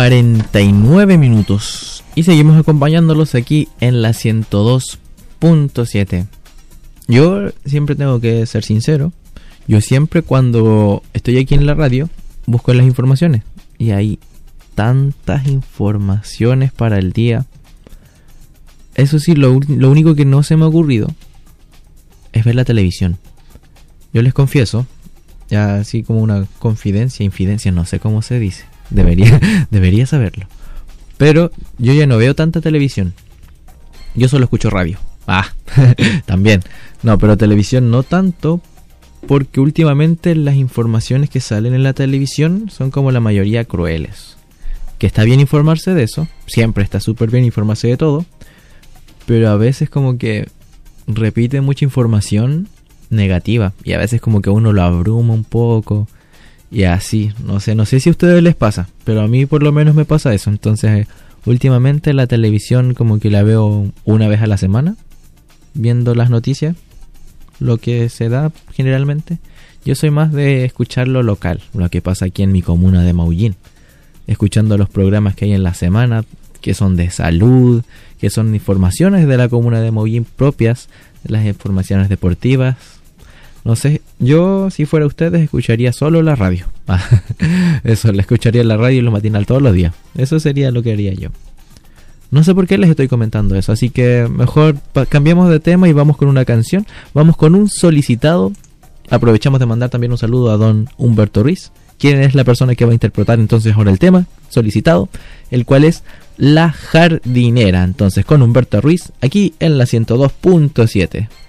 49 minutos y seguimos acompañándolos aquí en la 102.7. Yo siempre tengo que ser sincero. Yo siempre cuando estoy aquí en la radio busco las informaciones y hay tantas informaciones para el día. Eso sí, lo único que no se me ha ocurrido es ver la televisión. Yo les confieso, ya así como una infidencia, no sé cómo se dice. Debería saberlo. Pero yo ya no veo tanta televisión. Yo solo escucho radio. También. No, pero televisión no tanto, porque últimamente las informaciones que salen en la televisión son como la mayoría crueles. Que está bien informarse de eso, siempre está súper bien informarse de todo, pero a veces como que repite mucha información negativa y a veces como que uno lo abruma un poco y así, no sé si a ustedes les pasa, pero a mí por lo menos me pasa eso. Entonces últimamente la televisión como que la veo una vez a la semana, viendo las noticias, lo que se da generalmente. Yo soy más de escuchar lo local, lo que pasa aquí en mi comuna de Maullín, escuchando los programas que hay en la semana, que son de salud, que son informaciones de la comuna de Maullín propias, las informaciones deportivas. No sé, yo si fuera ustedes escucharía solo la radio. Eso, le escucharía la radio y lo matinal todos los días. Eso sería lo que haría yo. No sé por qué les estoy comentando eso, así que mejor cambiemos de tema y vamos con una canción. Vamos con un solicitado. Aprovechamos de mandar también un saludo a don Humberto Ruiz, quien es la persona que va a interpretar entonces ahora el tema solicitado, el cual es La Jardinera. Entonces con Humberto Ruiz, aquí en la 102.7.